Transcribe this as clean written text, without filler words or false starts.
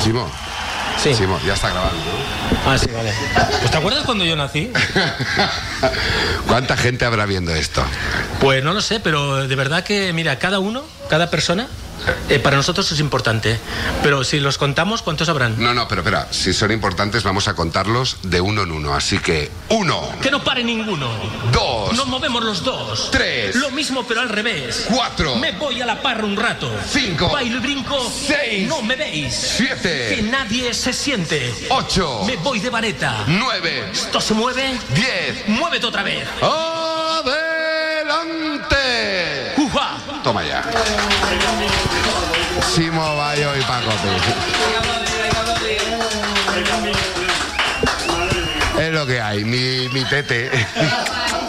Simo. Sí. Simo, ya está grabando, ¿no? Ah, sí, vale. Pues ¿te acuerdas cuando yo nací? ¿Cuánta gente habrá viendo esto? Pues no lo sé, pero de verdad que, mira, cada persona, para nosotros es importante. Pero si los contamos, ¿cuántos habrán? No, pero espera, si son importantes vamos a contarlos de uno en uno. Así que, 1. Que no pare ninguno. 2. Nos movemos los dos. 3. Lo mismo pero al revés. 4. Me voy a la parra un rato. 5. Bailo y brinco. 6. No me veis. 7. Que nadie se siente. 8. Me voy de vareta. 9. ¿Esto se mueve? 10. Muévete otra vez. ¡Adelante! ¡Uja! Toma ya. Simo, Bayo y Pacote. Es lo que hay, mi tete.